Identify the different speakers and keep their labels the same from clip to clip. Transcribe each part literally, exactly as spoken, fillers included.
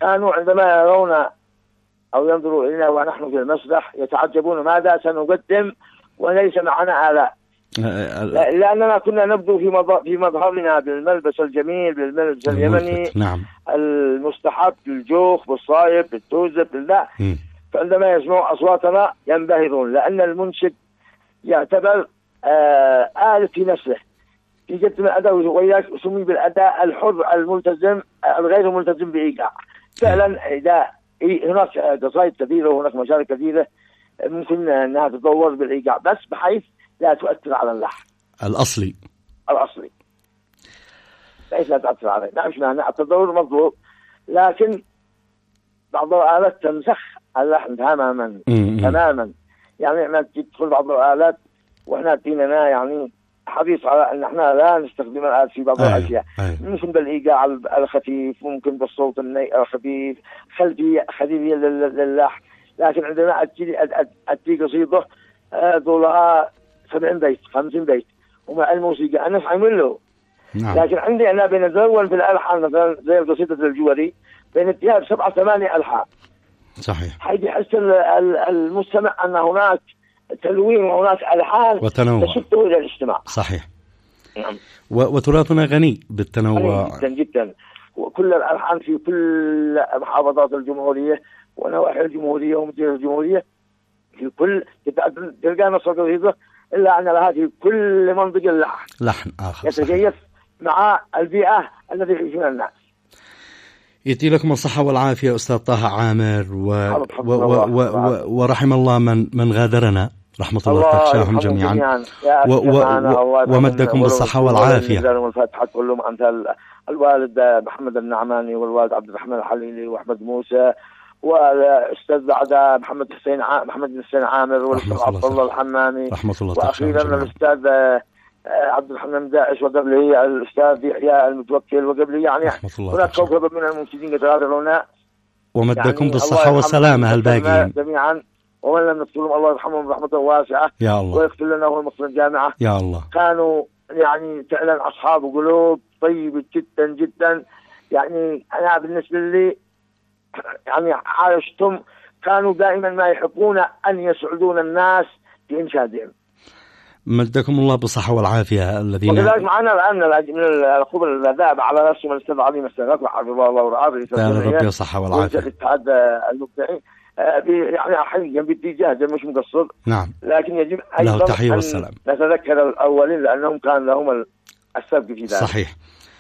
Speaker 1: كانوا عندما يرون أو ينظروا إلينا ونحن في المسرح يتعجبون ماذا سنقدم وليس معنا آلاء، لأننا كنا نبدو في في مظهرنا بالملبس الجميل، بالملبس اليمني
Speaker 2: نعم.
Speaker 1: المستحب، بالجوخ، بالصايب، بالتوزب، باللا. فعندما يسمعوا أصواتنا ينبهرون، لأن المنشد يعتبر آه آلة في نفسه في جد من الأداء، وياك سمي بالأداء الحر الملتزم الغير ملتزم بإيقاع. فعلا إذا هناك قصائد كثيرة وهناك مشارك كثيرة ممكن أنها تتطور بالإيقاع، بس بحيث لا تؤثر على اللحن
Speaker 2: الأصلي
Speaker 1: الأصلي بحيث لا تؤثر عليه. نعم معنى التطور مطلوب، لكن بعض الآلات تنسخ اللحن تماما تماما. يعني احنا تدخل بعض الآلات واحنا ديننا يعني حريص على ان احنا لا نستخدم الآلات في بعض
Speaker 2: أيوه.
Speaker 1: الاشياء،
Speaker 2: أيوه.
Speaker 1: ممكن بالايقاع الخفيف، ممكن بالصوت الني الخفيف خلفيه خفيفيه للحن. لكن عندما اتي اتي قصيده طولها سبعين بيت خمسين بيت ومع الموسيقى انا حامل له.
Speaker 2: نعم.
Speaker 1: لكن عندي انا بنتزول في الالحان مثلا زي قصيده الجوهري بين اتياب سبعة ثمانية الحان.
Speaker 2: صحيح.
Speaker 1: حيث يحس المستمع ان هناك تلوين وهناك الحان تشده الى الاستماع.
Speaker 2: صحيح.
Speaker 1: نعم.
Speaker 2: وتراثنا غني بالتنوع
Speaker 1: جدا جدا، وكل الالحان في كل محافظات الجمهوريه ونواحي الجمهوريه ومدينه الجمهوريه في كل تلقى نص قصيده الا ان لها في كل منطقه لحن
Speaker 2: لحن اخر
Speaker 1: يتكيف مع البيئه التي يعيشون الناس.
Speaker 2: يأتي لكم الصحة والعافية أستاذ طه عامر و... و... و... و... ورحم الله من من غادرنا، رحمة الله تغشاهم جميعا, جميعاً.
Speaker 1: و... و...
Speaker 2: ومدكم بالصحة والعافية.
Speaker 1: والفتحة كلهم أمثال الوالد محمد النعماني والوالد عبد الرحمن الحليلي وأحمد موسى والأستاذ بعد محمد حسين ع... محمد حسين عامر والأستاذ عبد الله الحمامي،
Speaker 2: رحمة الله
Speaker 1: وأخيرا الأستاذ عبد الحمام داعش، وقبله الأستاذ يحيى المتوكل، وقبله يعني هناك كوكب من المنشدين يتغادرون.
Speaker 2: ومدكم يعني بالصحة والسلامة الباقيين
Speaker 1: جميعا، ومن لم نذكرهم الله يرحمهم برحمة واسعة
Speaker 2: يا الله
Speaker 1: ويغفر لنا هو المغفرة الجامعة
Speaker 2: يا الله.
Speaker 1: كانوا يعني فعلا أصحاب قلوب طيبة جدا جدا. يعني أنا بالنسبة لي يعني عايشتم كانوا دائما ما يحبون أن يسعدون الناس بإنشادهم.
Speaker 2: مدكم الله بالصحة والعافية الذين.
Speaker 1: وكذلك معنا الآن من الخبر الذهب على نفسه من الأستاذ علي مسلمك وحفظه الله ورعاه
Speaker 2: ربي الصحة والعافية
Speaker 1: الاتحاد المبدعي يعني حقيقة بدي جاهز مش مقصر.
Speaker 2: نعم.
Speaker 1: لكن يجب
Speaker 2: أيضا تحية والسلام.
Speaker 1: نتذكر الأولين لأنهم كان لهم السبق في ذلك.
Speaker 2: صحيح.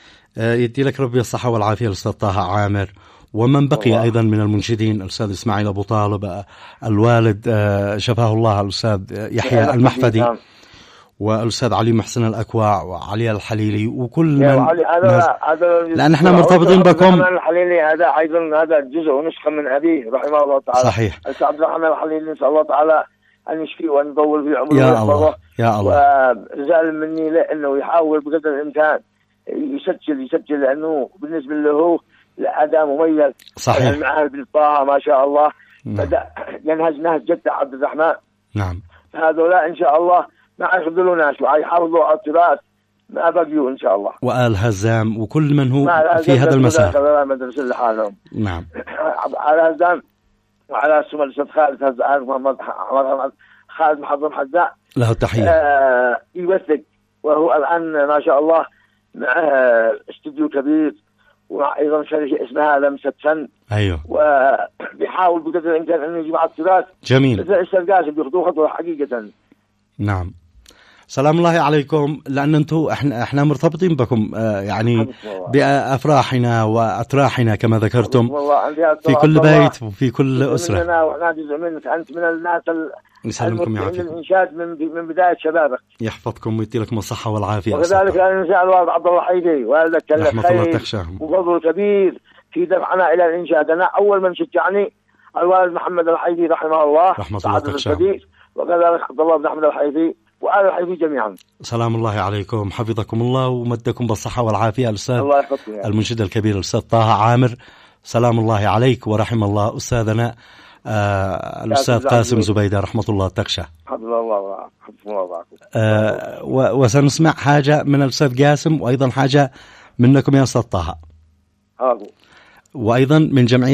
Speaker 2: يدي لك ربي الصحة والعافية الأستاذ طه عامر، ومن بقي الله. أيضا من المنشدين الأستاذ إسماعيل أبو طالب، الوالد شفاه الله الأستاذ يحيى المحفدي، والأستاذ علي محسن الأكواع وعلي الحليلي وكل من
Speaker 1: هذا هذا
Speaker 2: لأن احنا مرتبطين بكم.
Speaker 1: الحليلي هذا أيضا هذا جزء ونسخة من أبيه رحمه الله تعالى.
Speaker 2: صحيح.
Speaker 1: الأستاذ عبد الرحمن الحليلي نسأل الله تعالى أن يشفيه وأن يطول في عمره
Speaker 2: يا الله يا الله.
Speaker 1: وزال مني لأنه يحاول بقدر الإمكان يسجل يسجل لأنه بالنسبة له الأداء مميز.
Speaker 2: صحيح.
Speaker 1: معه بالطاعة ما شاء الله. بدأ ينهج نهج جدة عبد الرحمن.
Speaker 2: نعم.
Speaker 1: هذولا إن شاء الله ما يخذلوناش ويحافظوا على التراث ما بقيوا إن شاء الله.
Speaker 2: وآل هزام وكل من هو في هذا المسار.
Speaker 1: مدرسة لحالهم.
Speaker 2: نعم.
Speaker 1: على هزام وعلى اسم الأستاذ خالد هزام محمد خالد محمد حذاء
Speaker 2: له التحية.
Speaker 1: آه يوثق وهو الآن ما شاء الله معه استوديو كبير وأيضا شركة اسمها لمسة فن.
Speaker 2: أيوه.
Speaker 1: وبيحاول بقدر الإمكان أن يجمع التراث.
Speaker 2: جميل.
Speaker 1: مثل الأستاذ قاسم بيخطوه خطوة حقيقة.
Speaker 2: نعم. سلام الله عليكم، لأن أنتم إحنا إحنا مرتبطين بكم آه يعني بأفراحنا وأتراحنا كما ذكرتم في كل بيت وفي كل أسرة.
Speaker 1: أنا وإحنا جزء منك، أنت من الناس
Speaker 2: يسلمكم يعافيكم.
Speaker 1: الإنشاد من من بداية شبابك.
Speaker 2: يحفظكم ويدي لكم الصحة والعافية.
Speaker 1: وكذلك لا ننسى الوالد عبد الله حيدي والدك
Speaker 2: رحمة الله تخشاهم
Speaker 1: وفضل كبير في دفعنا إلى الإنشاد. أنا أول من شجعني الوالد محمد الحيدي رحمه الله
Speaker 2: رحمة الله تخشاهم،
Speaker 1: وكذلك عبد الله بن أحمد الحيدي وآل الحيدي جميعا.
Speaker 2: سلام الله عليكم، حفظكم الله ومدكم بالصحة والعافية. الأستاذ المنشد الكبير الأستاذ طه عامر، سلام الله عليك ورحم الله أستاذنا آه الأستاذ قاسم زبيدة رحمة الله تغشى.
Speaker 1: حفظ الله حفظ الله
Speaker 2: آه وسنسمع حاجة من الأستاذ قاسم وأيضا حاجة منكم يا أستاذ طه، وأيضا من جمعية